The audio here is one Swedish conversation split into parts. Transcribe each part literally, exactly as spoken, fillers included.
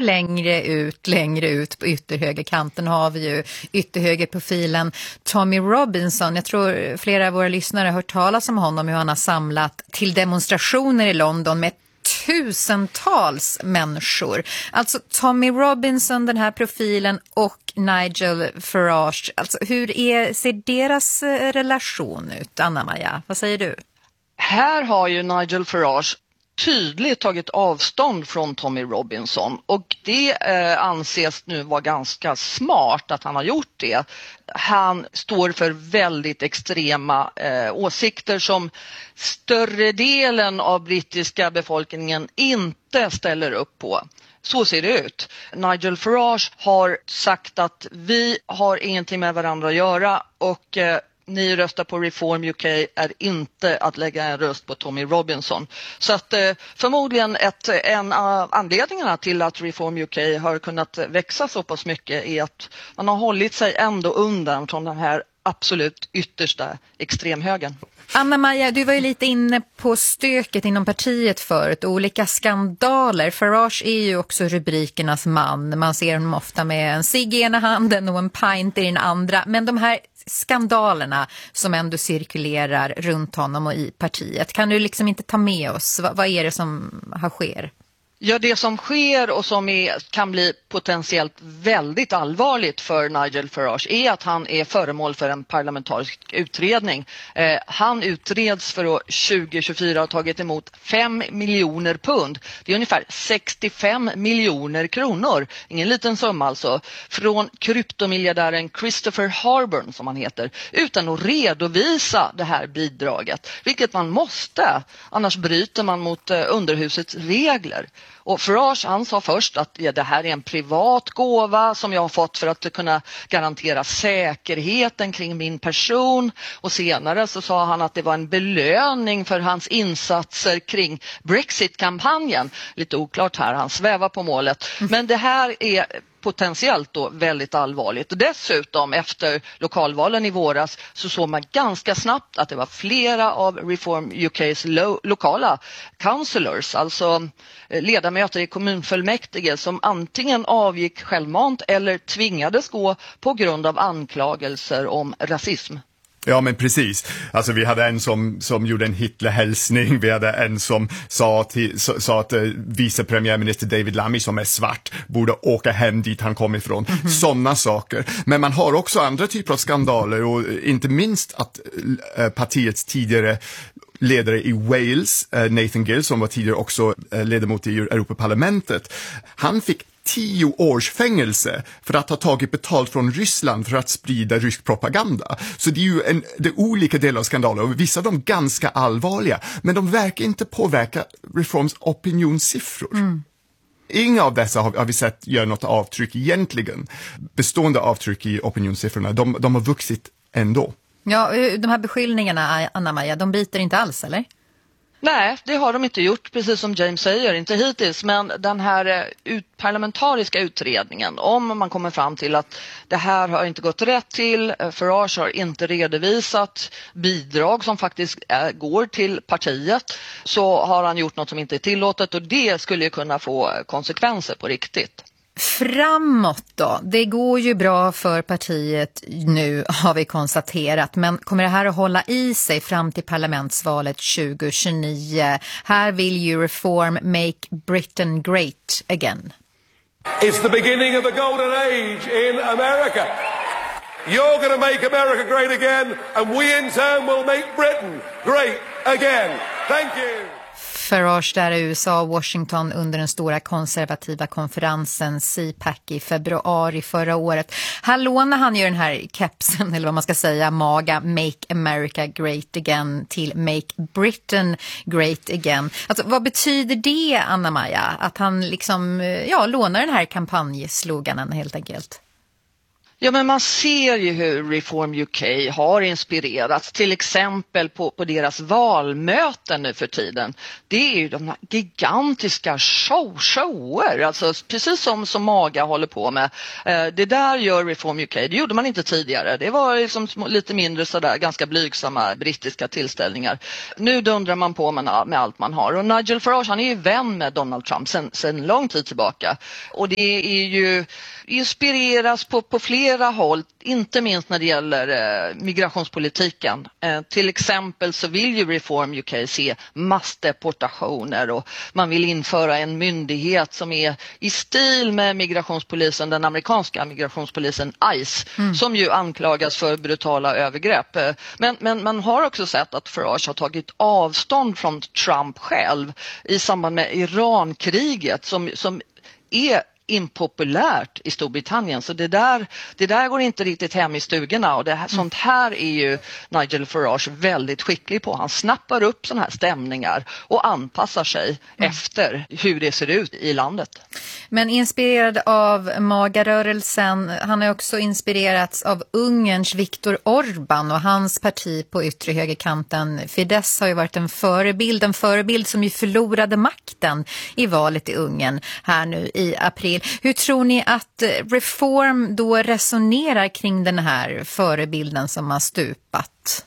längre ut, längre ut på ytterhögerkanten har vi ju ytterhögerprofilen Tommy Robinson. Jag tror flera av våra lyssnare har hört talas om honom, hur han har samlat till demonstrationer i London med tusentals människor. Alltså Tommy Robinson, den här profilen, och Nigel Farage. Alltså hur är, ser deras relation ut, Anna-Maja? Vad säger du? Här har ju Nigel Farage tydligt tagit avstånd från Tommy Robinson, och det eh, anses nu vara ganska smart att han har gjort det. Han står för väldigt extrema eh, åsikter som större delen av brittiska befolkningen inte ställer upp på. Så ser det ut. Nigel Farage har sagt att vi har ingenting med varandra att göra, och eh, ni röstar på Reform U K är inte att lägga en röst på Tommy Robinson. Så att eh, förmodligen ett, en av anledningarna till att Reform U K har kunnat växa så pass mycket är att man har hållit sig ändå undan från den här absolut yttersta extremhögern. Anna-Maja, du var ju lite inne på stöket inom partiet förut, olika skandaler. Farage är ju också rubrikernas man. Man ser honom ofta med en cigg i ena handen och en pint i den andra. Men de här skandalerna som ändå cirkulerar runt honom och i partiet, kan du liksom inte ta med oss? Vad, vad är det som har sker? Ja, det som sker och som är, kan bli potentiellt väldigt allvarligt för Nigel Farage är att han är föremål för en parlamentarisk utredning. Eh, han utreds för att tjugo tjugofyra ha tagit emot fem miljoner pund. Det är ungefär sextiofem miljoner kronor, ingen liten summa alltså, från kryptomiljardären Christopher Harburn som han heter, utan att redovisa det här bidraget, vilket man måste, annars bryter man mot eh, underhusets regler. Och Farage, han sa först att ja, det här är en privat gåva som jag har fått för att kunna garantera säkerheten kring min person. Och senare så sa han att det var en belöning för hans insatser kring Brexit-kampanjen. Lite oklart här, han svävar på målet. Men det här är potentiellt då väldigt allvarligt. Och dessutom efter lokalvalen i våras så såg man ganska snabbt att det var flera av Reform U K:s lo- lokala councillors, alltså ledamöter i kommunfullmäktige, som antingen avgick självmant eller tvingades gå på grund av anklagelser om rasism. Ja, men precis. Alltså vi hade en som, som gjorde en Hitler-hälsning. Vi hade en som sa, till, sa, sa att uh, vicepremiärminister David Lammy, som är svart, borde åka hem dit han kom ifrån. Mm-hmm. Sådana saker. Men man har också andra typer av skandaler, och inte minst att uh, partiets tidigare ledare i Wales, uh, Nathan Gill, som var tidigare också uh, ledamot i Europaparlamentet, han fick tio års fängelse för att ha tagit betalt från Ryssland för att sprida rysk propaganda. Så det är ju en, det är olika delar av skandaler, och vissa av dem ganska allvarliga, men de verkar inte påverka Reforms opinionssiffror. Mm. Inga av dessa har, har vi sett göra något avtryck egentligen. Bestående avtryck i opinionssiffrorna, de, de har vuxit ändå. Ja, de här beskyllningarna, Anna-Maja, de biter inte alls, eller? Nej, det har de inte gjort, precis som James säger, inte hittills. Men den här ut, parlamentariska utredningen, om man kommer fram till att det här har inte gått rätt till, Farage har inte redovisat bidrag som faktiskt är, går till partiet, så har han gjort något som inte är tillåtet, och det skulle ju kunna få konsekvenser på riktigt. Framåt då, det går ju bra för partiet nu, har vi konstaterat, men kommer det här att hålla i sig fram till parlamentsvalet tjugo tjugonio? Här vill ju Reform Make Britain Great Again. It's the beginning of the golden age in America. You're going to make America great again, and we in turn will make Britain great again. Thank you. Farage där i U S A och Washington under den stora konservativa konferensen C PAC i februari förra året. Här lånar han ju den här kepsen, eller vad man ska säga, MAGA, Make America Great Again, till Make Britain Great Again. Alltså, vad betyder det, Anna-Maja? Att han liksom, ja, lånar den här kampanjsloganen helt enkelt? Ja, men man ser ju hur Reform U K har inspirerats, till exempel på, på deras valmöten nu för tiden. Det är ju de här gigantiska show, shower, alltså precis som, som MAGA håller på med. Eh, det där gör Reform U K, det gjorde man inte tidigare. Det var liksom lite mindre sådär, ganska blygsamma brittiska tillställningar. Nu dundrar man på med, med allt man har. Och Nigel Farage, han är ju vän med Donald Trump sedan, sedan lång tid tillbaka. Och det är ju inspireras på, på flera håll, inte minst när det gäller eh, migrationspolitiken. Eh, till exempel så vill ju Reform U K se massdeportationer och man vill införa en myndighet som är i stil med migrationspolisen, den amerikanska migrationspolisen ICE, mm. som ju anklagas för brutala övergrepp. Eh, men, men man har också sett att Farage har tagit avstånd från Trump själv i samband med Irankriget som, som är impopulärt i Storbritannien, så det där, det där går inte riktigt hem i stugorna och det här, sånt här är ju Nigel Farage väldigt skicklig på. Han snappar upp såna här stämningar och anpassar sig mm. efter hur det ser ut i landet. Men inspirerad av MAGA-rörelsen, han har också inspirerats av Ungerns Viktor Orbán och hans parti på yttre högerkanten. Fidesz har ju varit en förebild, en förebild som ju förlorade makten i valet i Ungern här nu i april. Hur tror ni att Reform då resonerar kring den här förebilden som har stupat?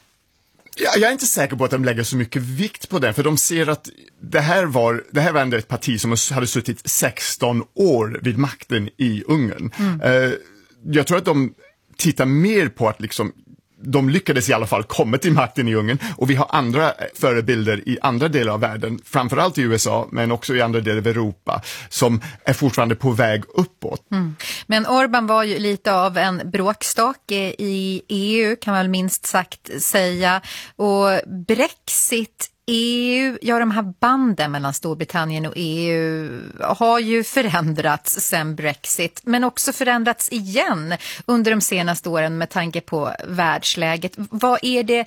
Jag är inte säker på att de lägger så mycket vikt på den, för de ser att det här var, det här var ändå ett parti som hade suttit sexton år vid makten i Ungern. Mm. Jag tror att de tittar mer på att liksom de lyckades i alla fall komma till makten i Ungern, och vi har andra förebilder i andra delar av världen, framförallt i U S A men också i andra delar av Europa, som är fortfarande på väg uppåt. Mm. Men Orbán var ju lite av en bråkstake i E U, kan man väl minst sagt säga, och Brexit, E U, ja de här banden mellan Storbritannien och E U har ju förändrats sedan Brexit, men också förändrats igen under de senaste åren med tanke på världsläget. Vad är det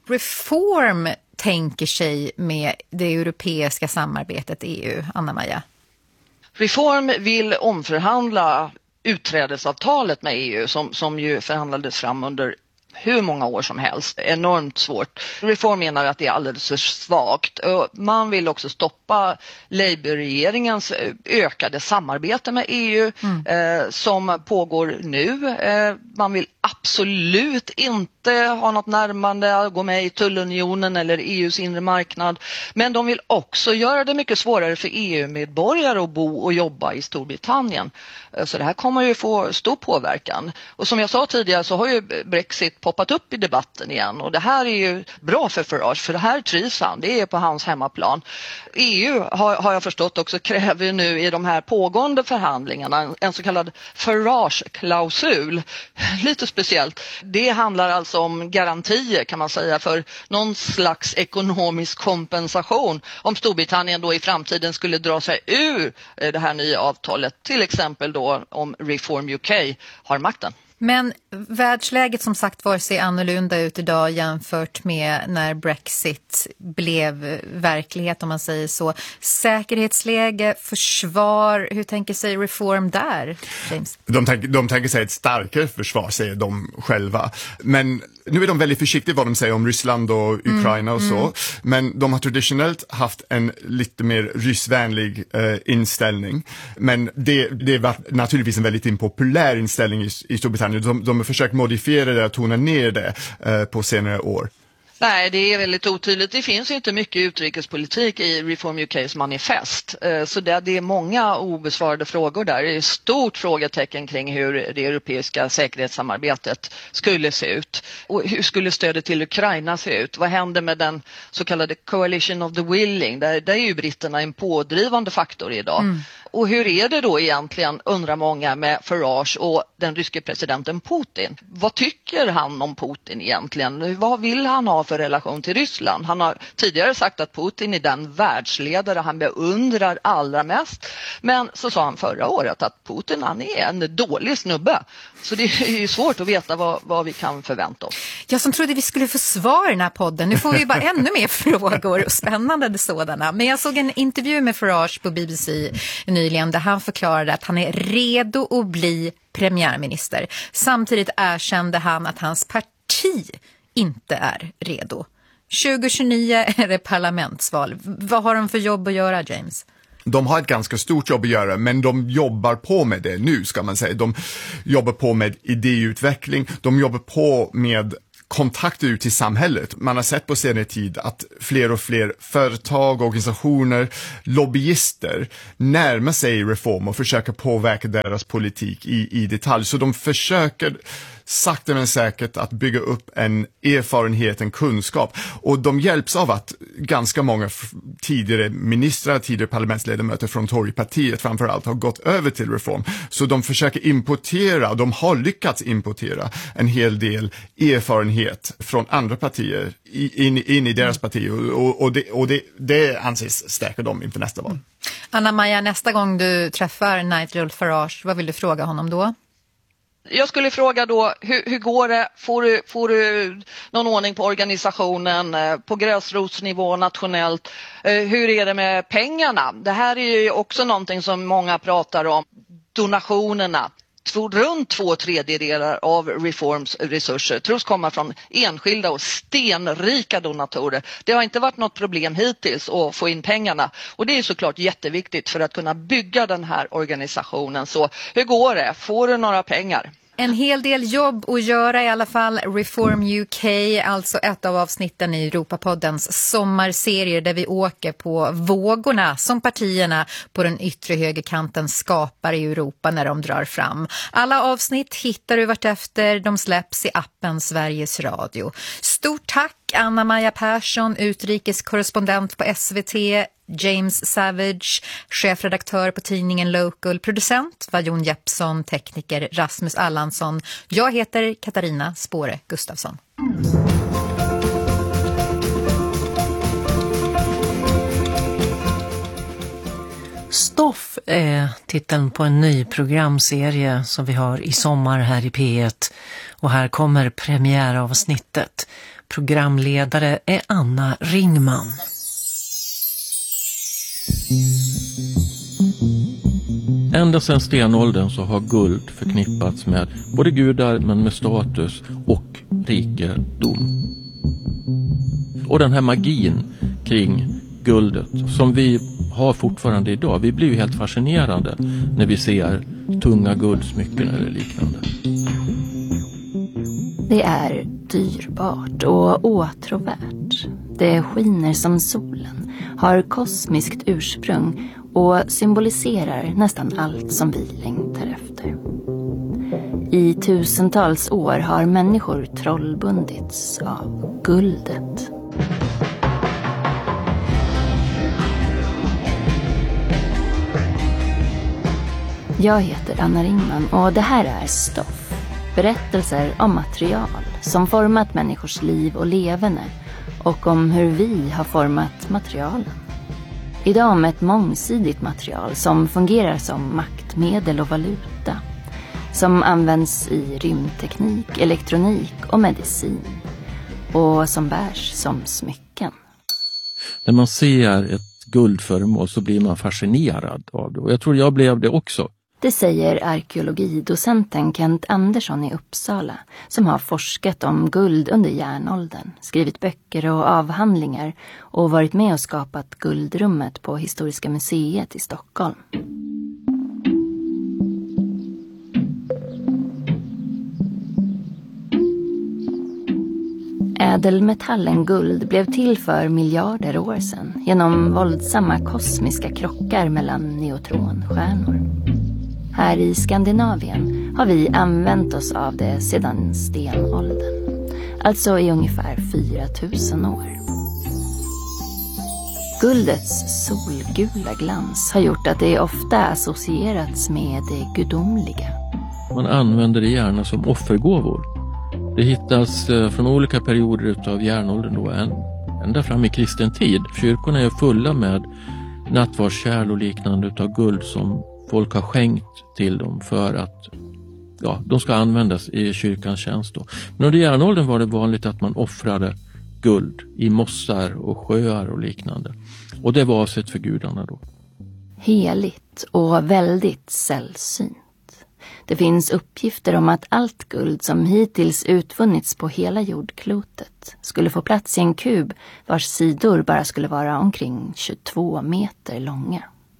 Reform tänker sig med det europeiska samarbetet E U, Anna-Maja? Reform vill omförhandla utträdesavtalet med E U som, som ju förhandlades fram under hur många år som helst. Enormt svårt. Reform menar att det är alldeles för svagt. Man vill också stoppa Labour-regeringens ökade samarbete med E U mm. eh, som pågår nu. Eh, man vill absolut inte ha något närmande, gå med i tullunionen eller E U:s inre marknad. Men de vill också göra det mycket svårare för E U-medborgare att bo och jobba i Storbritannien. Så det här kommer ju få stor påverkan. Och som jag sa tidigare så har ju Brexit poppat upp i debatten igen. Och det här är ju bra för Farage, för det här trivs han. Det är på hans hemmaplan. E U har, har jag förstått också kräver nu i de här pågående förhandlingarna en, en så kallad Farage-klausul. Lite speciellt. Det handlar alltså om garantier kan man säga för någon slags ekonomisk kompensation om Storbritannien då i framtiden skulle dra sig ur det här nya avtalet. Till exempel då om Reform U K har makten. Men världsläget som sagt var ser annorlunda ut idag jämfört med när Brexit blev verklighet om man säger så. Säkerhetsläge, försvar, hur tänker sig Reform där, James? De, tänk, de tänker sig ett starkare försvar, säger de själva. Men nu är de väldigt försiktiga vad de säger om Ryssland och Ukraina mm, och så. Mm. Men de har traditionellt haft en lite mer ryssvänlig eh, inställning. Men det, det var naturligtvis en väldigt impopulär inställning i, i Storbritannien. De, de har försökt modifiera det och tona ner det eh, på senare år. Nej, det är väldigt otydligt. Det finns inte mycket utrikespolitik i Reform U K:s manifest. Så det är många obesvarade frågor där. Det är ett stort frågetecken kring hur det europeiska säkerhetssamarbetet skulle se ut. Och hur skulle stödet till Ukraina se ut? Vad händer med den så kallade Coalition of the Willing? Där, där är ju britterna en pådrivande faktor idag. Mm. Och hur är det då egentligen, undrar många, med Farage och den ryske presidenten Putin? Vad tycker han om Putin egentligen? Vad vill han ha för relation till Ryssland? Han har tidigare sagt att Putin är den världsledare han beundrar allra mest. Men så sa han förra året att Putin han är en dålig snubbe. Så det är ju svårt att veta vad, vad vi kan förvänta oss. Jag som trodde vi skulle få svar i den här podden. Nu får vi bara ännu mer frågor och spännande sådana. Men jag såg en intervju med Farage på B B C nyligen där han förklarade att han är redo att bli premiärminister. Samtidigt erkände han att hans parti inte är redo. tjugo tjugonio är det parlamentsval. Vad har de för jobb att göra, James? De har ett ganska stort jobb att göra, men de jobbar på med det nu, ska man säga. De jobbar på med idéutveckling, de jobbar på med kontakter ut i samhället. Man har sett på senare tid att fler och fler företag, organisationer, lobbyister närmar sig reform och försöker påverka deras politik i, i detalj. Så de försöker sakta men säkert att bygga upp en erfarenhet, en kunskap. Och de hjälps av att ganska många f- tidigare ministrar, tidigare parlamentsledamöter från Torypartiet framförallt har gått över till reform. Så de försöker importera, de har lyckats importera en hel del erfarenhet från andra partier in, in i deras parti. Och, och, det, och det, det anses stärka dem inför nästa val. Anna-Maja, nästa gång du träffar Nigel Farage, vad vill du fråga honom då? Jag skulle fråga då, hur, hur går det? Får du, får du någon ordning på organisationen på gräsrotsnivå, nationellt? Hur är det med pengarna? Det här är ju också någonting som många pratar om. Donationerna. Runt två tredjedelar av Reforms resurser tros komma från enskilda och stenrika donatorer. Det har inte varit något problem hittills att få in pengarna. Och det är såklart jätteviktigt för att kunna bygga den här organisationen. Så hur går det? Får du några pengar? En hel del jobb att göra i alla fall. Reform U K, alltså ett av avsnitten i Europapoddens sommarserie där vi åker på vågorna som partierna på den yttre högerkanten skapar i Europa när de drar fram. Alla avsnitt hittar du vartefter, de släpps i appen Sveriges Radio. Stort tack Anna-Maja Persson, utrikeskorrespondent på S V T, James Savage, chefredaktör på tidningen Local, producent var Jon Jeppsson, tekniker Rasmus Allansson. Jag heter Katarina Spåre Gustafsson. Stoff är titeln på en ny programserie som vi har i sommar här i P ett. Och här kommer premiäravsnittet. Programledare är Anna Ringman. Ända sedan stenåldern så har guld förknippats med både gudar men med status och rikedom. Och den här magin kring guldet som vi har fortfarande idag. Vi blir ju helt fascinerande när vi ser tunga guldsmycken eller liknande. Det är dyrbart och åtråvärt. Det skiner som solen, har kosmiskt ursprung och symboliserar nästan allt som vi längtar efter. I tusentals år har människor trollbundits av guldet. Jag heter Anna Ringman och det här är Stoff. Berättelser om material som format människors liv och leverne och om hur vi har format materialen. Idag om ett mångsidigt material som fungerar som maktmedel och valuta. Som används i rymdteknik, elektronik och medicin. Och som bärs som smycken. När man ser ett guldföremål så blir man fascinerad av det. Och jag tror jag blev det också. Det säger arkeologidocenten Kent Andersson i Uppsala som har forskat om guld under järnåldern, skrivit böcker och avhandlingar och varit med och skapat guldrummet på Historiska museet i Stockholm. Ädelmetallen guld blev till för miljarder år sedan genom våldsamma kosmiska krockar mellan neutronstjärnor. Här i Skandinavien har vi använt oss av det sedan stenåldern, alltså i ungefär fyra tusen år. Guldets solgula glans har gjort att det ofta associerats med det gudomliga. Man använder det gärna som offergåvor. Det hittas från olika perioder av järnåldern då, ända fram i kristen tid. Kyrkorna är fulla med nattvardskärl och liknande av guld som folk har skänkt till dem för att ja, de ska användas i kyrkans tjänst då. Men under järnåldern var det vanligt att man offrade guld i mossar och sjöar och liknande. Och det var avsett för gudarna då. Heligt och väldigt sällsynt. Det finns uppgifter om att allt guld som hittills utvunnits på hela jordklotet skulle få plats i en kub vars sidor bara skulle vara omkring tjugotvå meter långa.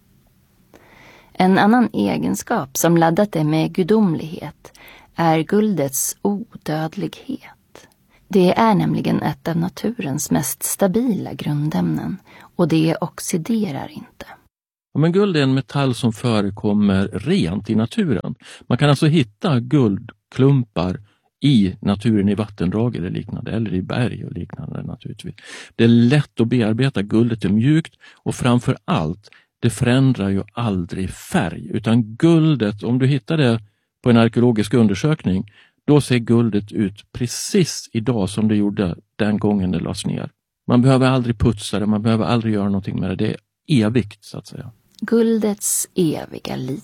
En annan egenskap som laddat det med gudomlighet är guldets odödlighet. Det är nämligen ett av naturens mest stabila grundämnen och det oxiderar inte. Ja, men guld är en metall som förekommer rent i naturen. Man kan alltså hitta guldklumpar i naturen, i vattendrag eller liknande, eller i berg och liknande naturligtvis. Det är lätt att bearbeta, guldet är mjukt och framför allt, det förändrar ju aldrig färg. Utan guldet, om du hittar det på en arkeologisk undersökning, då ser guldet ut precis idag som det gjorde den gången det lades ner. Man behöver aldrig putsa det, man behöver aldrig göra någonting med det. Det är evigt så att säga. Guldets eviga liv.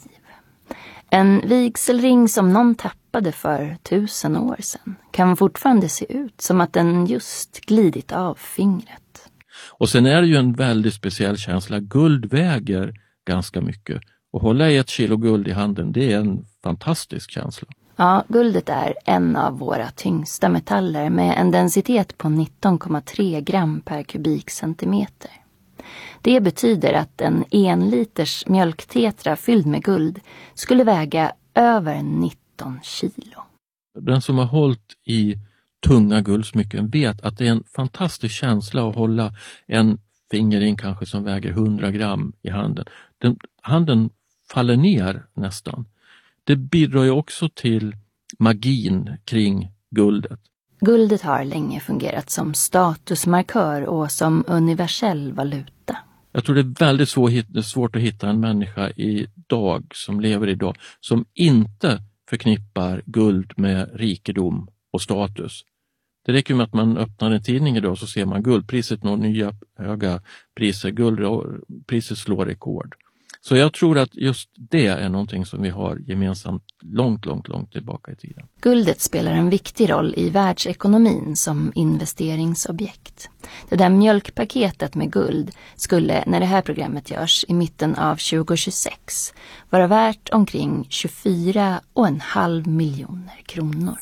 En vigselring som någon tappade för tusen år sedan kan fortfarande se ut som att den just glidit av fingret. Och sen är det ju en väldigt speciell känsla. Guld väger ganska mycket. Och hålla i ett kilo guld i handen, det är en fantastisk känsla. Ja, guldet är en av våra tyngsta metaller med en densitet på nitton komma tre gram per kubikcentimeter. Det betyder att en en liters mjölktetra fylld med guld skulle väga över nitton kilo. Den som har hållit i tunga guldsmycken vet att det är en fantastisk känsla att hålla en fingering kanske som väger hundra gram i handen. Den, handen faller ner nästan. Det bidrar ju också till magin kring guldet. Guldet har länge fungerat som statusmarkör och som universell valuta. Jag tror det är väldigt svårt att hitta en människa idag som lever idag som inte förknippar guld med rikedom och status. Det räcker med att man öppnar en tidning idag så ser man guldpriset når nya höga priser. Guldpriset slår rekord. Så jag tror att just det är någonting som vi har gemensamt långt, långt, långt tillbaka i tiden. Guldet spelar en viktig roll i världsekonomin som investeringsobjekt. Det där mjölkpaketet med guld skulle, när det här programmet görs i mitten av tjugohundratjugosex, vara värt omkring tjugofyra och en halv miljoner kronor.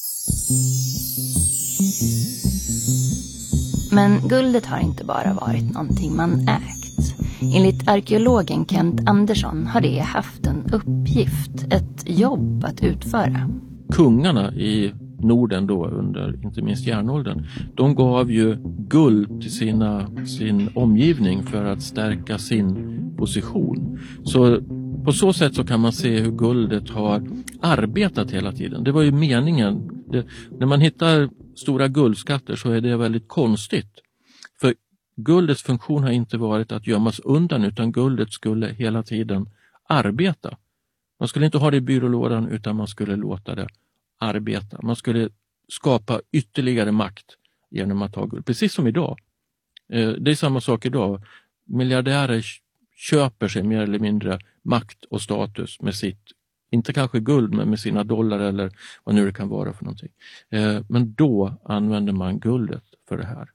Men guldet har inte bara varit någonting man ägt. Enligt arkeologen Kent Andersson har det haft en uppgift, ett jobb att utföra. Kungarna i Norden då under inte minst järnåldern, de gav ju guld till sina, sin omgivning för att stärka sin position. Så på så sätt så kan man se hur guldet har arbetat hela tiden. Det var ju meningen. Det, när man hittar stora guldskatter så är det väldigt konstigt. För guldets funktion har inte varit att gömmas undan utan guldet skulle hela tiden arbeta. Man skulle inte ha det i byrålådan utan man skulle låta det arbeta. Man skulle skapa ytterligare makt genom att ha guld. Precis som idag. Det är samma sak idag. Miljardärer köper sig mer eller mindre makt och status med sitt, inte kanske guld men med sina dollar eller vad nu det kan vara för någonting. Men då använder man guldet för det här.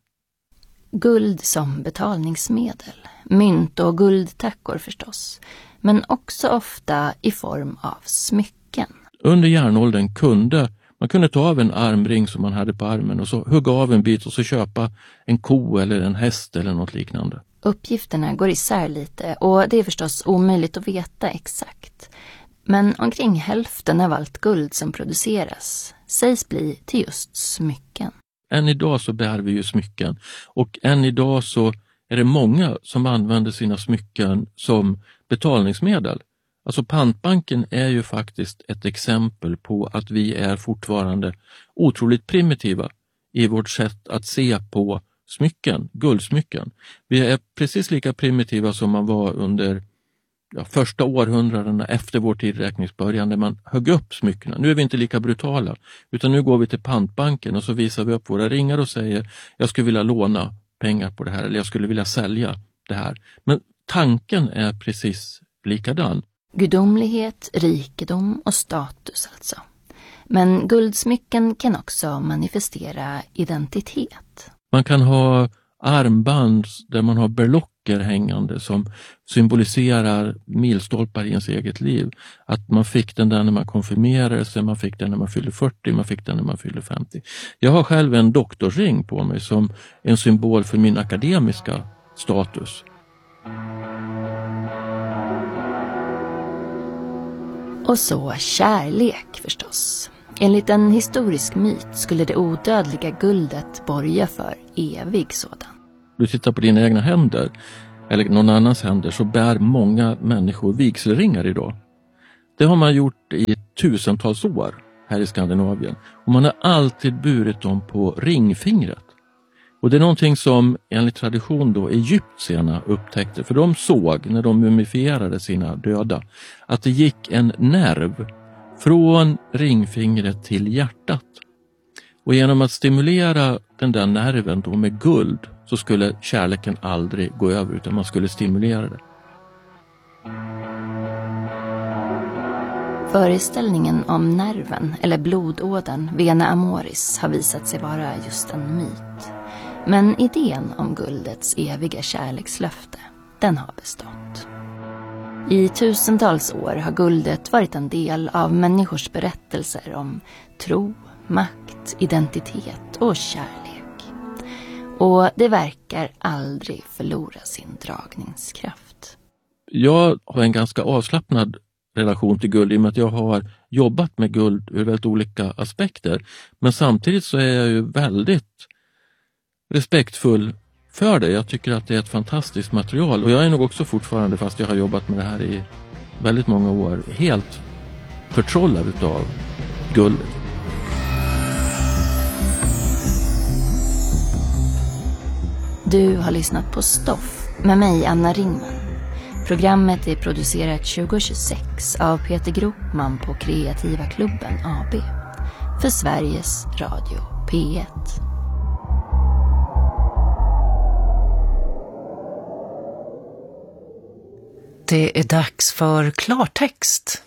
Guld som betalningsmedel, mynt och guldtackor förstås, men också ofta i form av smycken. Under järnåldern kunde man kunde ta av en armring som man hade på armen och så hugga av en bit och så köpa en ko eller en häst eller något liknande. Uppgifterna går isär lite och det är förstås omöjligt att veta exakt. Men omkring hälften av allt guld som produceras sägs bli till just smycken. Än idag så bär vi ju smycken och än idag så är det många som använder sina smycken som betalningsmedel. Alltså pantbanken är ju faktiskt ett exempel på att vi är fortfarande otroligt primitiva i vårt sätt att se på smycken, guldsmycken. Vi är precis lika primitiva som man var under ja, första århundradena efter vår tidräkningsbörjan när man högg upp smyckena. Nu är vi inte lika brutala utan nu går vi till pantbanken och så visar vi upp våra ringar och säger jag skulle vilja låna pengar på det här eller jag skulle vilja sälja det här. Men tanken är precis likadan. Gudomlighet, rikedom och status alltså. Men guldsmycken kan också manifestera identitet. Man kan ha armband där man har berlock klockor hängande som symboliserar milstolpar i ens eget liv. Att man fick den där när man konfirmerade sig, man fick den när man fyllde fyrtio, man fick den när man fyllde femtio. Jag har själv en doktorsring på mig som en symbol för min akademiska status. Och så kärlek förstås. Enligt en historisk myt skulle det odödliga guldet borga för evig sådan. Du tittar på dina egna händer eller någon annans händer, så bär många människor vigselringar idag. Det har man gjort i tusentals år här i Skandinavien. Och man har alltid burit dem på ringfingret. Och det är någonting som enligt tradition då egyptierna upptäckte. För de såg när de mumifierade sina döda att det gick en nerv från ringfingret till hjärtat. Och genom att stimulera den där nerven då med guld så skulle kärleken aldrig gå över, utan man skulle stimulera det. Föreställningen om nerven eller blodådern vena amoris har visat sig vara just en myt. Men idén om guldets eviga kärlekslöfte, den har bestått. I tusentals år har guldet varit en del av människors berättelser om tro, makt, identitet och kärlek. Och det verkar aldrig förlora sin dragningskraft. Jag har en ganska avslappnad relation till guld i och med att jag har jobbat med guld ur väldigt olika aspekter. Men samtidigt så är jag ju väldigt respektfull för det. Jag tycker att det är ett fantastiskt material. Och jag är nog också fortfarande, fast jag har jobbat med det här i väldigt många år, helt förtrollad utav guldet. Du har lyssnat på Stoff med mig, Anna Ringman. Programmet är producerat tjugo tjugosex av Peter Gropman på Kreativa Klubben A B för Sveriges Radio P ett. Det är dags för klartext.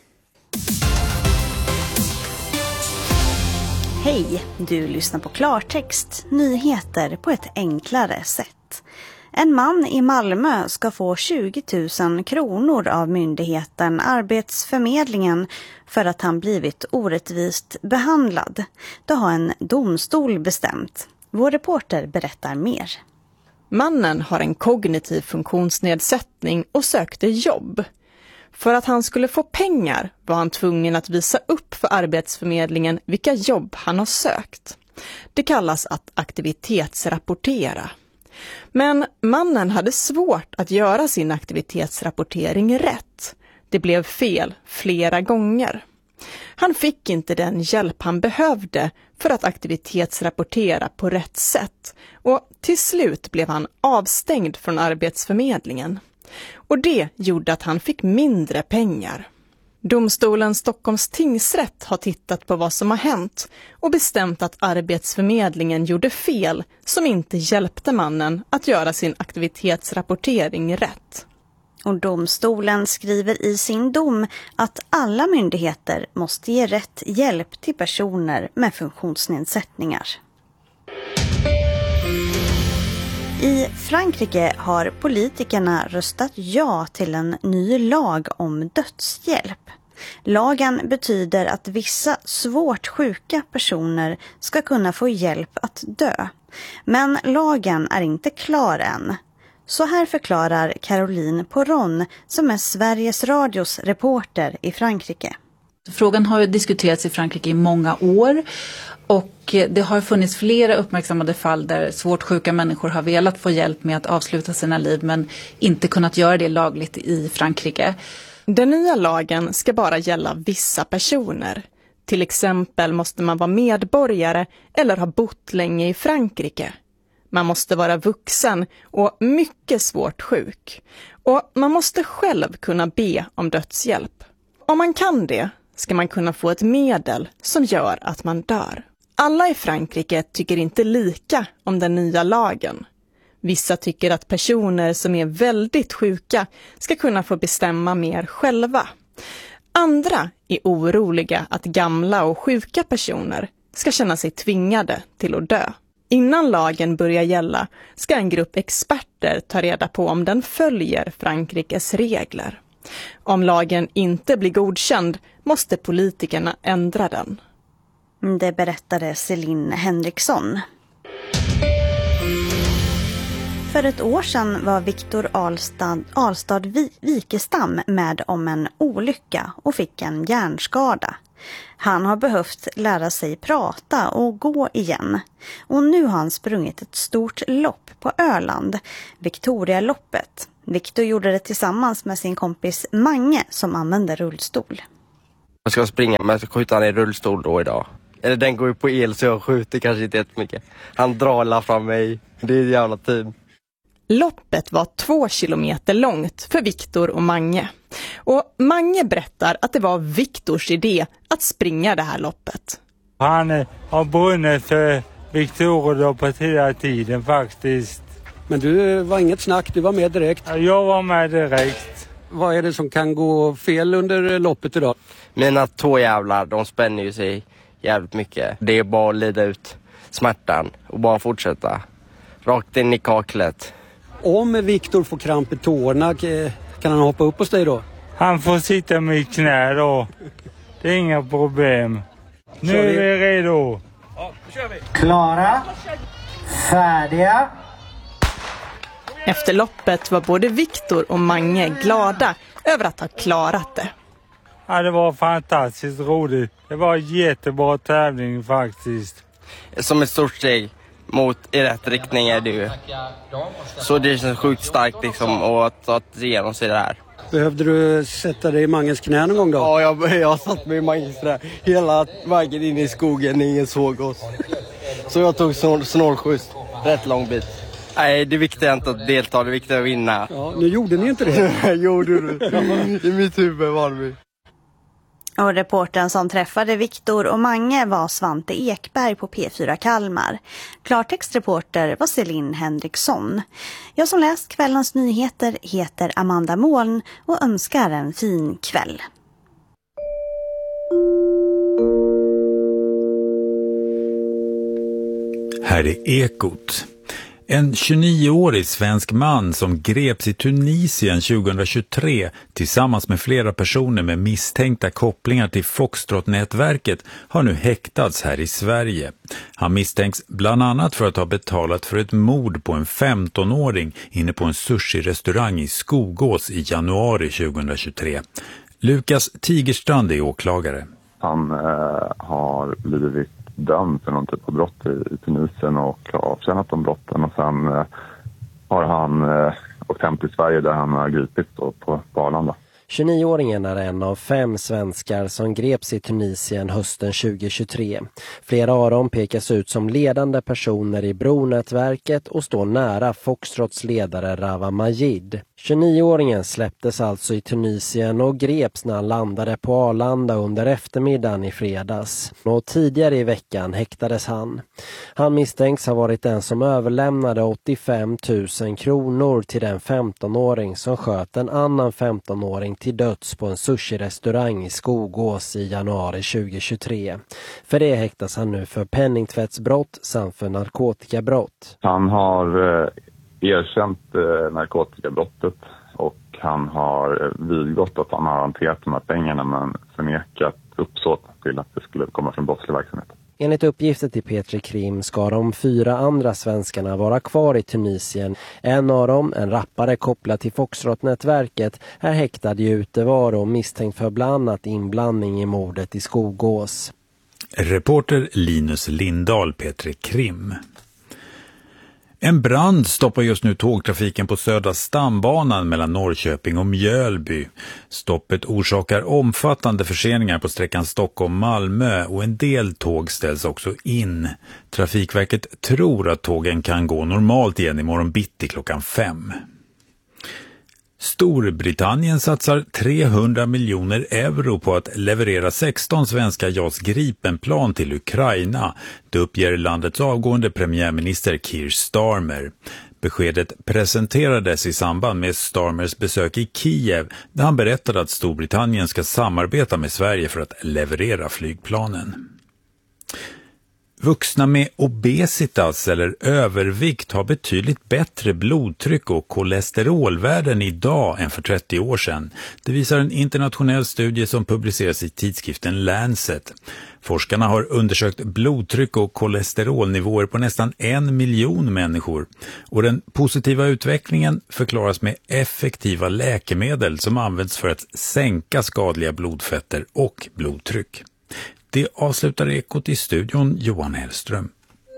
Hej, du lyssnar på Klartext, nyheter på ett enklare sätt. En man i Malmö ska få tjugo tusen kronor av myndigheten Arbetsförmedlingen för att han blivit orättvist behandlad. Det har en domstol bestämt. Vår reporter berättar mer. Mannen har en kognitiv funktionsnedsättning och sökte jobb. För att han skulle få pengar var han tvungen att visa upp för Arbetsförmedlingen vilka jobb han har sökt. Det kallas att aktivitetsrapportera. Men mannen hade svårt att göra sin aktivitetsrapportering rätt. Det blev fel flera gånger. Han fick inte den hjälp han behövde för att aktivitetsrapportera på rätt sätt och till slut blev han avstängd från Arbetsförmedlingen. Och det gjorde att han fick mindre pengar. Domstolen Stockholms tingsrätt har tittat på vad som har hänt och bestämt att Arbetsförmedlingen gjorde fel som inte hjälpte mannen att göra sin aktivitetsrapportering rätt. Och domstolen skriver i sin dom att alla myndigheter måste ge rätt hjälp till personer med funktionsnedsättningar. I Frankrike har politikerna röstat ja till en ny lag om dödshjälp. Lagen betyder att vissa svårt sjuka personer ska kunna få hjälp att dö. Men lagen är inte klar än. Så här förklarar Caroline Poron som är Sveriges Radios reporter i Frankrike. Frågan har ju diskuterats i Frankrike i många år och det har funnits flera uppmärksammade fall där svårt sjuka människor har velat få hjälp med att avsluta sina liv men inte kunnat göra det lagligt i Frankrike. Den nya lagen ska bara gälla vissa personer. Till exempel måste man vara medborgare eller ha bott länge i Frankrike. Man måste vara vuxen och mycket svårt sjuk. Och man måste själv kunna be om dödshjälp. Om man kan det ska man kunna få ett medel som gör att man dör. Alla i Frankrike tycker inte lika om den nya lagen. Vissa tycker att personer som är väldigt sjuka ska kunna få bestämma mer själva. Andra är oroliga att gamla och sjuka personer ska känna sig tvingade till att dö. Innan lagen börjar gälla ska en grupp experter ta reda på om den följer Frankrikes regler. Om lagen inte blir godkänd måste politikerna ändra den. Det berättade Celine Henriksson. För ett år sedan var Viktor Ahlstad, Ahlstad Wikestam med om en olycka och fick en hjärnskada. Han har behövt lära sig prata och gå igen. Och nu har han sprungit ett stort lopp på Öland, Victorialoppet. Viktor gjorde det tillsammans med sin kompis Mange som använder rullstol. Jag ska springa men jag ska skjuta han i rullstol då idag. Eller den går ju på el så jag skjuter kanske inte jättemycket. Han drar alla fram mig. Det är ett jävla team. Loppet var två kilometer långt för Viktor och Mange. Och Mange berättar att det var Viktors idé att springa det här loppet. Han har brunnit för Victorialoppet hela tiden faktiskt. Men du var inget snack, du var med direkt. Jag var med direkt. Vad är det som kan gå fel under loppet idag? Mina två jävlar, de spänner ju sig jävligt mycket. Det är bara att lida ut smärtan och bara fortsätta. Rakt in i kaklet. Om Viktor får kramp i tårna, kan han hoppa upp hos dig då? Han får sitta med i knä då. Det är inga problem. Nu är vi redo. Ja, nu kör vi. Klara. Färdiga. Efter loppet var både Viktor och Mange glada över att ha klarat det. Ja, det var fantastiskt roligt. Det var en jättebra tävling faktiskt. Som ett stort steg mot i rätt riktning är det ju. Så det känns sjukt starkt liksom att ta igenom sig det här. Behövde du sätta dig i Manges knä någon gång då? Ja, jag, jag satt mig i Manges knä. Hela vägen in i skogen, ingen såg oss. Så jag tog snor, snålskjuts, rätt lång bit. Nej, det viktiga är inte att delta, det viktiga är att vinna. Ja, nu gjorde ni inte det. Gjorde du? I mitt huvud var vi. Och reportern som träffade Viktor och Mange var Svante Ekberg på P fyra Kalmar. Klartextreporter var Celine Henriksson. Jag som läst kvällens nyheter heter Amanda Moln och önskar en fin kväll. Här är Ekot. En tjugonioårig svensk man som greps i Tunisien tjugohundratjugotre tillsammans med flera personer med misstänkta kopplingar till Foxtrot-nätverket har nu häktats här i Sverige. Han misstänks bland annat för att ha betalat för ett mord på en femtonåring inne på en sushi-restaurang i Skogås i januari tjugohundratjugotre. Lukas Tigerstrand är åklagare. Han eh, har blivit dömd för någon typ av brott i, i Tunisien och har avtjänat de brotten. Och sen eh, har han eh, åkt hem till Sverige där han har gripits då, på, på Arlanda. tjugonioåringen är en av fem svenskar som greps i Tunisien hösten tjugohundratjugotre. Flera av dem pekas ut som ledande personer i Bronätverket och står nära Foxtrots ledare Rawa Majid. tjugonioåringen släpptes alltså i Tunisien och greps när han landade på Arlanda under eftermiddagen i fredags. Och tidigare i veckan häktades han. Han misstänks ha varit den som överlämnade åttiofem tusen kronor till den femtonåring som sköt en annan femtonåring till döds på en sushi-restaurang i Skogås i januari tjugohundratjugotre. För det häktas han nu för penningtvättsbrott samt för narkotikabrott. Han har eh, erkänt eh, narkotikabrottet och han har eh, vidgått att han har hanterat de här pengarna men förnekat uppsåt till att det skulle komma från brottslig verksamhet. Enligt uppgifter till P tre Krim ska de fyra andra svenskarna vara kvar i Tunisien. En av dem, en rappare kopplad till Foxtrot-nätverket, är häktad i utevaro och misstänkt för bland annat inblandning i mordet i Skogås. Reporter Linus Lindahl, P tre Krim. En brand stoppar just nu tågtrafiken på södra stambanan mellan Norrköping och Mjölby. Stoppet orsakar omfattande förseningar på sträckan Stockholm-Malmö och en del tåg ställs också in. Trafikverket tror att tågen kan gå normalt igen imorgon bitti klockan fem. Storbritannien satsar trehundra miljoner euro på att leverera sexton svenska JAS Gripen-plan till Ukraina. Det uppger landets avgående premiärminister Keir Starmer. Beskedet presenterades i samband med Starmers besök i Kiev där han berättade att Storbritannien ska samarbeta med Sverige för att leverera flygplanen. Vuxna med obesitas eller övervikt har betydligt bättre blodtryck och kolesterolvärden idag än för trettio år sedan. Det visar en internationell studie som publiceras i tidskriften Lancet. Forskarna har undersökt blodtryck och kolesterolnivåer på nästan en miljon människor. Och den positiva utvecklingen förklaras med effektiva läkemedel som används för att sänka skadliga blodfetter och blodtryck. Det avslutar Ekot i studion Johan Hellström.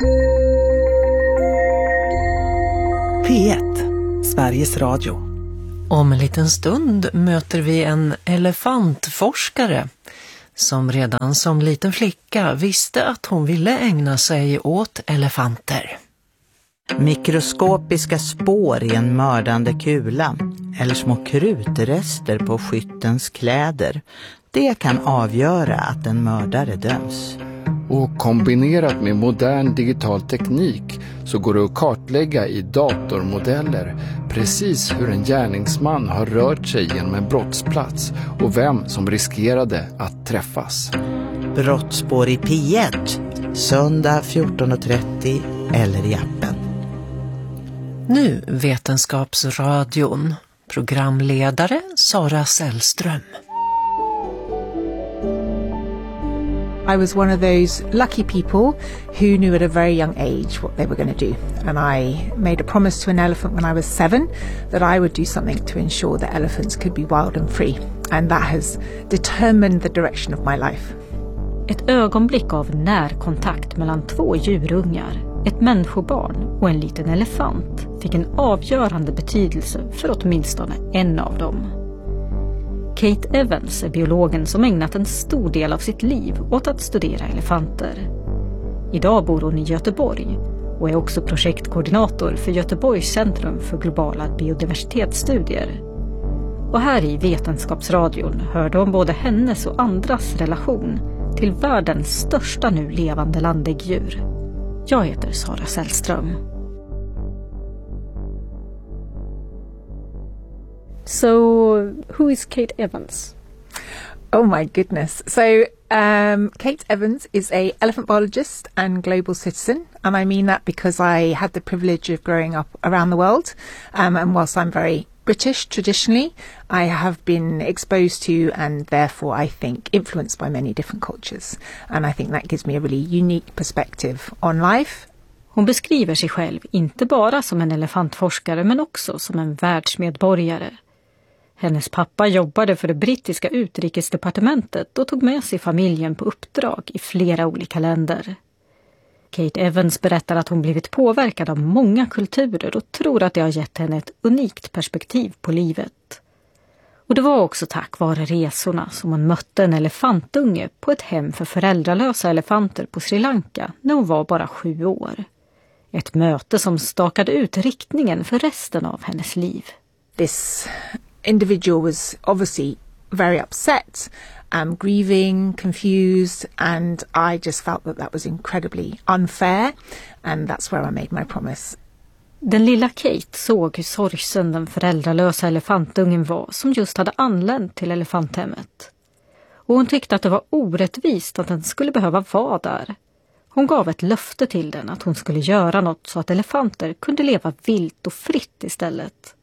P ett, Sveriges Radio. Om en liten stund möter vi en elefantforskare som redan som liten flicka visste att hon ville ägna sig åt elefanter. Mikroskopiska spår i en mördande kula eller små krutrester på skyttens kläder. Det kan avgöra att en mördare döms. Och kombinerat med modern digital teknik så går det att kartlägga i datormodeller precis hur en gärningsman har rört sig genom en brottsplats och vem som riskerade att träffas. Brottsspår i P ett, söndag fjorton trettio eller i appen. Nu Vetenskapsradion. Programledare Sara Sällström. I was one of those lucky people who knew at a very young age what they were going to do. And I made a promise to an elephant when I was seven that I would do something to ensure that elephants could be wild and free. And that has determined the direction of my life. Ett ögonblick av närkontakt mellan två djurungar, ett människobarn och en liten elefant fick en avgörande betydelse för åtminstone en av dem. Kate Evans är biologen som ägnat en stor del av sitt liv åt att studera elefanter. Idag bor hon i Göteborg och är också projektkoordinator för Göteborgs centrum för globala biodiversitetsstudier. Och här i Vetenskapsradion hörde om både hennes och andras relation till världens största nu levande landdäggdjur. Jag heter Sara Sällström. So, who is Kate Evans? Oh my goodness. So um, Kate Evans is a elephant biologist and global citizen. And I mean that because I had the privilege of growing up around the world. Um, and whilst I'm very British traditionally, I have been exposed to and therefore I think influenced by many different cultures. And I think that gives me a really unique perspective on life. Hon beskriver sig själv inte bara som en elefantforskare men också som en världsmedborgare. Hennes pappa jobbade för det brittiska utrikesdepartementet och tog med sig familjen på uppdrag i flera olika länder. Kate Evans berättar att hon blivit påverkad av många kulturer och tror att det har gett henne ett unikt perspektiv på livet. Och det var också tack vare resorna som hon mötte en elefantunge på ett hem för föräldralösa elefanter på Sri Lanka när hon var bara sju år. Ett möte som stakade ut riktningen för resten av hennes liv. This individual was obviously very upset, um, grieving, confused, and I just felt that that was incredibly unfair, and that's where I made my promise. Den lilla Kate såg hur sorgsen den föräldralösa elefantungen var som just hade anlänt till elefanthemmet. Och hon tyckte att det var orättvist att den skulle behöva vara där. Hon gav ett löfte till den att hon skulle göra något så att elefanter kunde leva vilt och fritt istället.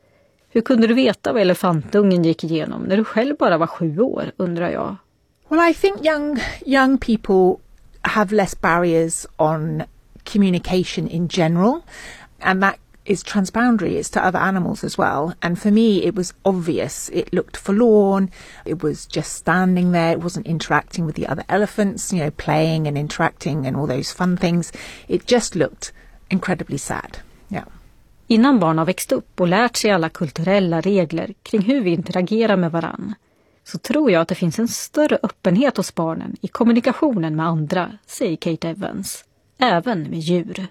Hur kunde du veta vad elefantungen gick igenom när du själv bara var sju år, undrar jag? Well, I think young young people have less barriers on communication in general, and that is transboundaries to other animals as well. And for me, it was obvious. It looked forlorn. It was just standing there. It wasn't interacting with the other elephants, you know, playing and interacting and all those fun things. It just looked incredibly sad. Yeah. Innan barn har växt upp och lärt sig alla kulturella regler kring hur vi interagerar med varann, så tror jag att det finns en större öppenhet hos barnen i kommunikationen med andra, säger Kate Evans, även med djur.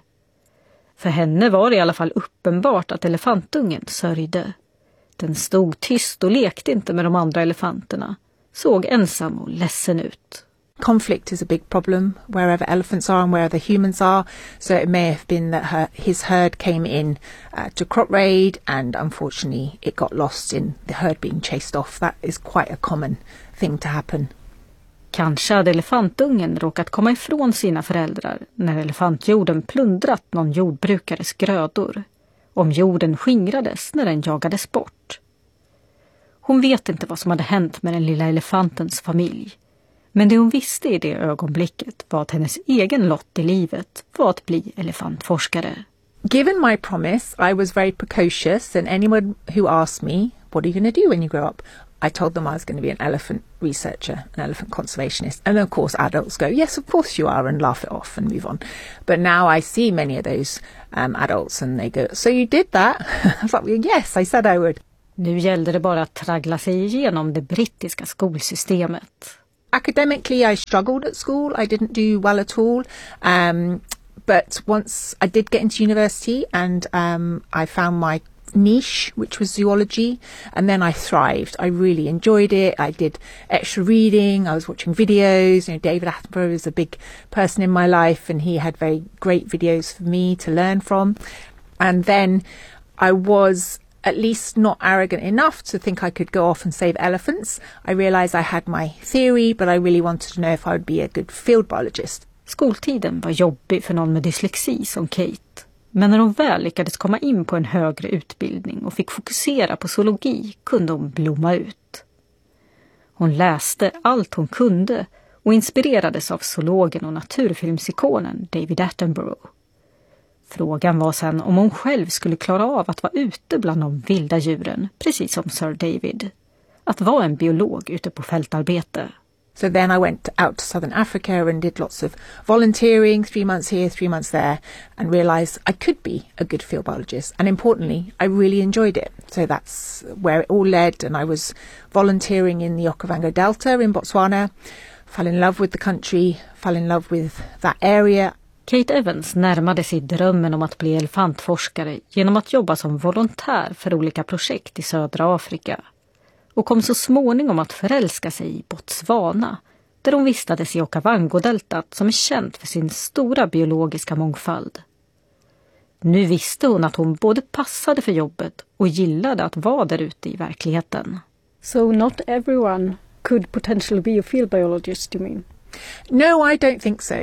För henne var det i alla fall uppenbart att elefantungen sörjde. Den stod tyst och lekte inte med de andra elefanterna, såg ensam och ledsen ut. Conflict is a big problem wherever elephants are and wherever humans are. So it may have been that her, his herd came in uh, to crop raid and unfortunately it got lost in the herd being chased off. That is quite a common thing to happen. Kanske hade elefantungen råkat komma ifrån sina föräldrar när elefantjorden plundrat någon jordbrukares grödor. Om jorden skingrades när den jagades bort. Hon vet inte vad som hade hänt med den lilla elefantens familj. Men det hon visste i det ögonblicket var att hennes egen lott i livet var att bli elefantforskare. Given my promise, I was very precocious, and anyone who asked me, what are you going to do when you grow up? I told them I was going to be an elephant researcher, an elephant conservationist. And of course adults go, yes, of course you are, and laugh it off and move on. But now I see many of those um, adults and they go, so you did that? I was like, yes, I said I would. Nu gällde det bara att traggla sig igenom det brittiska skolsystemet. Academically, I struggled at school. I didn't do well at all. Um, but once I did get into university and um, I found my niche, which was zoology, and then I thrived. I really enjoyed it. I did extra reading. I was watching videos. You know, David Attenborough is a big person in my life, and he had very great videos for me to learn from. And then I was at least not arrogant enough to think I could go off and save elephants. I realized I had my theory, but I really wanted to know if I would be a good field biologist. Skoltiden var jobbig för någon med dyslexi som Kate. Men när hon väl lyckades komma in på en högre utbildning och fick fokusera på zoologi kunde hon blomma ut. Hon läste allt hon kunde och inspirerades av zoologen och naturfilmsikonen David Attenborough. Frågan var sen om hon själv skulle klara av att vara ute bland de vilda djuren, precis som Sir David. Att vara en biolog ute på fältarbete. So then I went out to Southern Africa and did lots of volunteering, three months here, three months there, and realized I could be a good field biologist. And importantly, I really enjoyed it. So that's where it all led. And I was volunteering in the Okavango Delta in Botswana, fell in love with the country, fell in love with that area. Kate Evans närmade sig drömmen om att bli elefantforskare genom att jobba som volontär för olika projekt i södra Afrika. Och kom så småningom att förälska sig i Botswana, där hon vistades i Okavango-deltat som är känt för sin stora biologiska mångfald. Nu visste hon att hon både passade för jobbet och gillade att vara där ute i verkligheten. So not everyone could potentially be a field biologist, you mean? No, I don't think so.